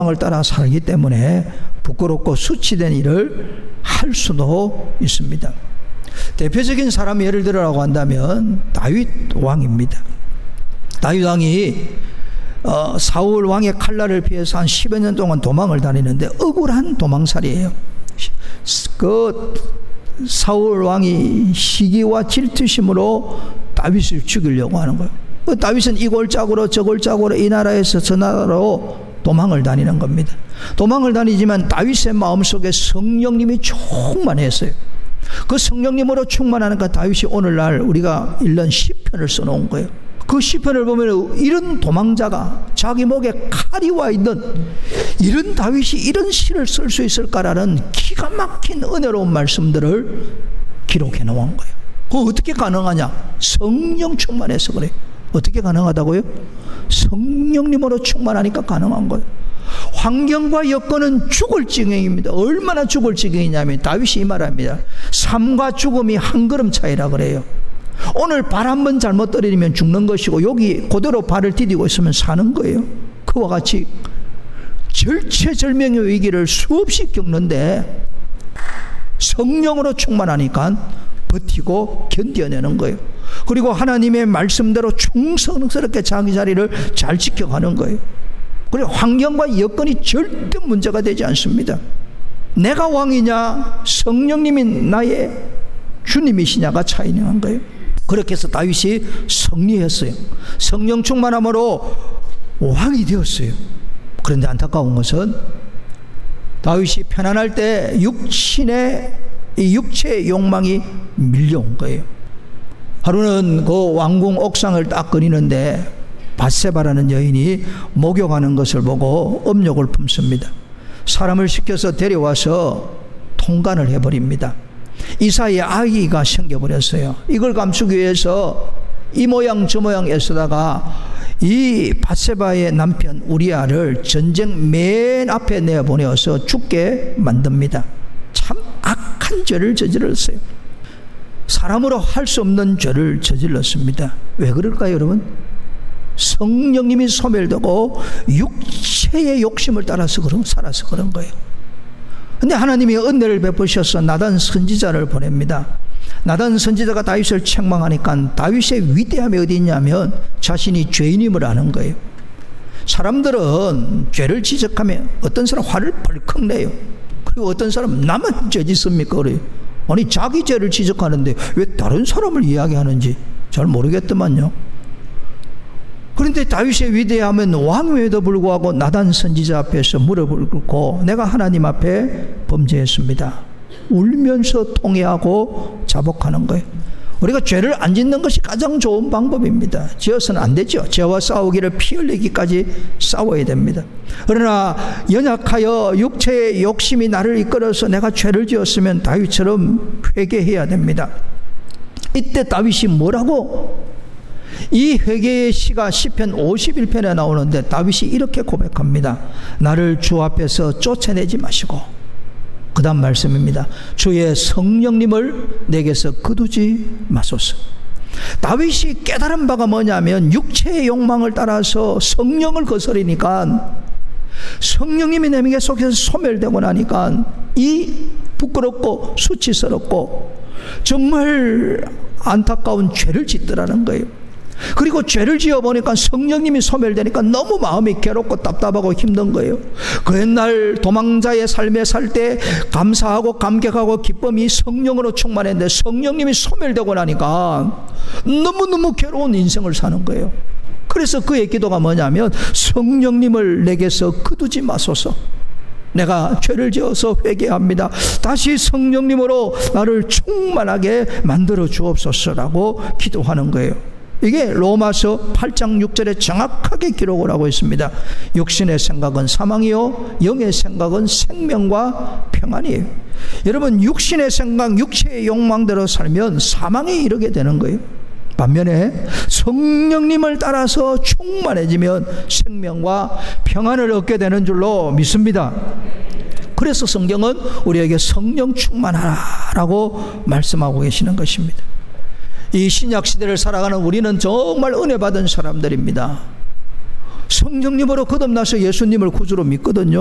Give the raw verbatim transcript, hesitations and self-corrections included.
을 따라 살기 때문에 부끄럽고 수치된 일을 할 수도 있습니다. 대표적인 사람 예를 들어라고 한다면 다윗 왕입니다. 다윗 왕이 어, 사울 왕의 칼날을 피해서 한 십여 년 동안 도망을 다니는데 억울한 도망살이에요. 그 사울 왕이 시기와 질투심으로 다윗을 죽이려고 하는 거예요. 그 다윗은 이 골짜기로 저 골짜기로 이 나라에서 저 나라로 도망을 다니는 겁니다. 도망을 다니지만 다윗의 마음속에 성령님이 충만했어요. 그 성령님으로 충만하니까 다윗이 오늘날 우리가 읽는 시편을 써놓은 거예요. 그 시편을 보면 이런 도망자가 자기 목에 칼이 와 있는 이런 다윗이 이런 시를 쓸 수 있을까라는 기가 막힌 은혜로운 말씀들을 기록해 놓은 거예요. 그거 어떻게 가능하냐? 성령 충만해서 그래요. 어떻게 가능하다고요? 성령님으로 충만하니까 가능한 거예요. 환경과 여건은 죽을 지경입니다. 얼마나 죽을 지경이냐면 다윗이 이 말합니다. 삶과 죽음이 한 걸음 차이라 그래요. 오늘 발 한 번 잘못 떨어지면 죽는 것이고 여기 그대로 발을 디디고 있으면 사는 거예요. 그와 같이 절체절명의 위기를 수없이 겪는데 성령으로 충만하니까 버티고 견뎌내는 거예요. 그리고 하나님의 말씀대로 충성스럽게 자기 자리를 잘 지켜가는 거예요. 그리고 환경과 여건이 절대 문제가 되지 않습니다. 내가 왕이냐 성령님이 나의 주님이시냐가 차이는 거예요. 그렇게 해서 다윗이 승리했어요. 성령 충만함으로 왕이 되었어요. 그런데 안타까운 것은 다윗이 편안할 때 육신의 이 육체의 욕망이 밀려온 거예요. 하루는 그 왕궁 옥상을 딱 거니는데 밧세바라는 여인이 목욕하는 것을 보고 음욕을 품습니다. 사람을 시켜서 데려와서 통간을 해버립니다. 이 사이에 아기가 생겨버렸어요. 이걸 감추기 위해서 이 모양 저 모양 애쓰다가 이 밧세바의 남편 우리아를 전쟁 맨 앞에 내보내어서 죽게 만듭니다. 참 악한 죄를 저질렀어요. 사람으로 할 수 없는 죄를 저질렀습니다. 왜 그럴까요, 여러분? 성령님이 소멸되고 육체의 욕심을 따라서 그런, 살아서 그런 거예요. 근데 하나님이 은혜를 베푸셔서 나단 선지자를 보냅니다. 나단 선지자가 다윗을 책망하니까 다윗의 위대함이 어디 있냐면 자신이 죄인임을 아는 거예요. 사람들은 죄를 지적하면 어떤 사람 화를 벌컥 내요. 그리고 어떤 사람은 나만 죄 짓습니까? 그래요. 아니 자기 죄를 지적하는데 왜 다른 사람을 이야기하는지 잘 모르겠더만요. 그런데 다윗의 위대함은 왕임에도 불구하고 나단 선지자 앞에서 무릎을 꿇고 내가 하나님 앞에 범죄했습니다. 울면서 통회하고 자복하는 거예요. 우리가 죄를 안 짓는 것이 가장 좋은 방법입니다. 지어서는 안 되죠. 죄와 싸우기를 피 흘리기까지 싸워야 됩니다. 그러나 연약하여 육체의 욕심이 나를 이끌어서 내가 죄를 지었으면 다윗처럼 회개해야 됩니다. 이때 다윗이 뭐라고? 이 회개의 시가 시편 오십일 편에 나오는데 다윗이 이렇게 고백합니다. 나를 주 앞에서 쫓아내지 마시고, 그 다음 말씀입니다. 주의 성령님을 내게서 거두지 마소서. 다윗이 깨달은 바가 뭐냐면 육체의 욕망을 따라서 성령을 거스르니까 성령님이 내게 속에서 소멸되고 나니까 이 부끄럽고 수치스럽고 정말 안타까운 죄를 짓더라는 거예요. 그리고 죄를 지어보니까 성령님이 소멸되니까 너무 마음이 괴롭고 답답하고 힘든 거예요. 그 옛날 도망자의 삶에 살 때 감사하고 감격하고 기쁨이 성령으로 충만했는데 성령님이 소멸되고 나니까 너무너무 괴로운 인생을 사는 거예요. 그래서 그의 기도가 뭐냐면 성령님을 내게서 거두지 마소서. 내가 죄를 지어서 회개합니다. 다시 성령님으로 나를 충만하게 만들어 주옵소서라고 기도하는 거예요. 이게 로마서 팔 장 육 절에 정확하게 기록을 하고 있습니다. 육신의 생각은 사망이요 영의 생각은 생명과 평안이에요. 여러분 육신의 생각, 육체의 욕망대로 살면 사망에 이르게 되는 거예요. 반면에 성령님을 따라서 충만해지면 생명과 평안을 얻게 되는 줄로 믿습니다. 그래서 성경은 우리에게 성령 충만하라고 말씀하고 계시는 것입니다. 이 신약시대를 살아가는 우리는 정말 은혜 받은 사람들입니다. 성령님으로 거듭나서 예수님을 구주로 믿거든요.